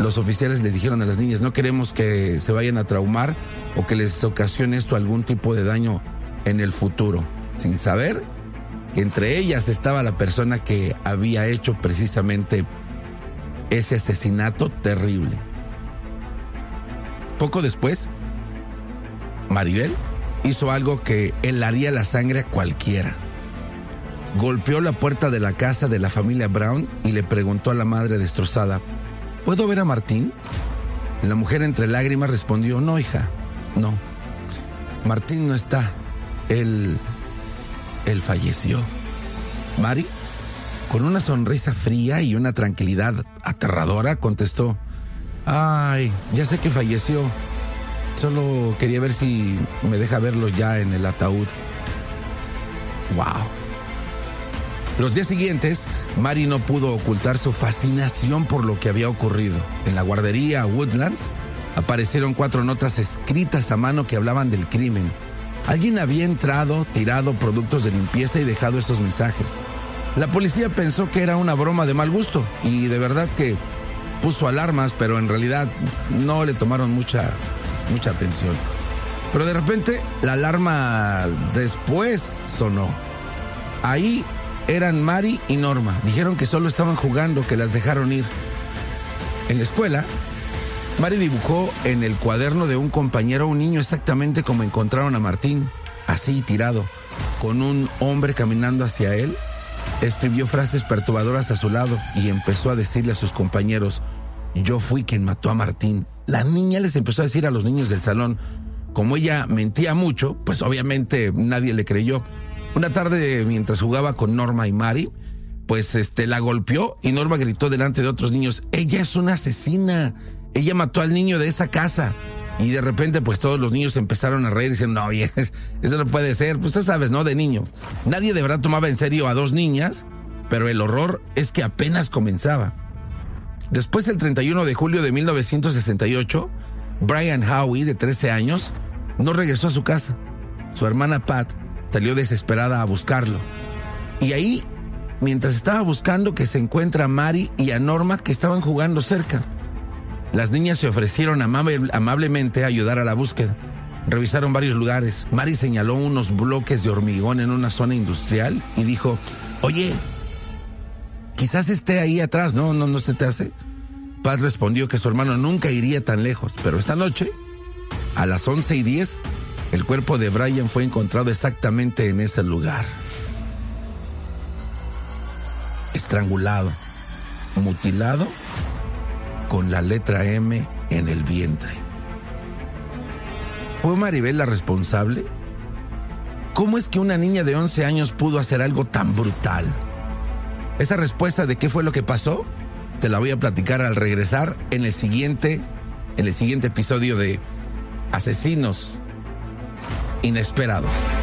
los oficiales les dijeron a las niñas: no queremos que se vayan a traumar o que les ocasione esto algún tipo de daño en el futuro, sin saber que entre ellas estaba la persona que había hecho precisamente ese asesinato terrible. Poco después, Maribel hizo algo que helaría la sangre a cualquiera. Golpeó la puerta de la casa de la familia Brown y le preguntó a la madre destrozada: ¿puedo ver a Martín? La mujer entre lágrimas respondió: no, hija, no. Martín no está. Él falleció. Mari, con una sonrisa fría y una tranquilidad aterradora, contestó: ay, ya sé que falleció. Solo quería ver si me deja verlo ya en el ataúd. ¡Wow! Los días siguientes, Mari no pudo ocultar su fascinación por lo que había ocurrido. En la guardería Woodlands aparecieron 4 notas escritas a mano que hablaban del crimen. Alguien había entrado, tirado productos de limpieza y dejado esos mensajes. La policía pensó que era una broma de mal gusto y de verdad que puso alarmas, pero en realidad no le tomaron mucha atención. Pero de repente la alarma después sonó. Ahí eran Mari y Norma. Dijeron que solo estaban jugando, que las dejaron ir. En la escuela, Mari dibujó en el cuaderno de un compañero un niño exactamente como encontraron a Martín, así tirado, con un hombre caminando hacia él. Escribió frases perturbadoras a su lado y empezó a decirle a sus compañeros: yo fui quien mató a Martín. La niña les empezó a decir a los niños del salón. Como ella mentía mucho, pues obviamente nadie le creyó. Una tarde, mientras jugaba con Norma y Mari, pues la golpeó y Norma gritó delante de otros niños: ella es una asesina, ella mató al niño de esa casa. Y de repente pues todos los niños empezaron a reír y diciendo: no, oye, eso no puede ser. Pues tú sabes, ¿no? De niños. Nadie de verdad tomaba en serio a 2 niñas, pero el horror es que apenas comenzaba. Después, el 31 de julio de 1968, Brian Howie, de 13 años, no regresó a su casa. Su hermana Pat salió desesperada a buscarlo. Y ahí, mientras estaba buscando, que se encuentra a Mari y a Norma, que estaban jugando cerca. Las niñas se ofrecieron amablemente a ayudar a la búsqueda. Revisaron varios lugares. Mari señaló unos bloques de hormigón en una zona industrial y dijo: oye, quizás esté ahí atrás, ¿no se te hace? Pat respondió que su hermano nunca iría tan lejos, pero esa noche, a las 11:10, el cuerpo de Brian fue encontrado exactamente en ese lugar. Estrangulado, mutilado, con la letra M en el vientre. ¿Fue Maribel la responsable? ¿Cómo es que una niña de 11 años pudo hacer algo tan brutal? Esa respuesta de qué fue lo que pasó, te la voy a platicar al regresar en el siguiente episodio de Asesinos Inesperados.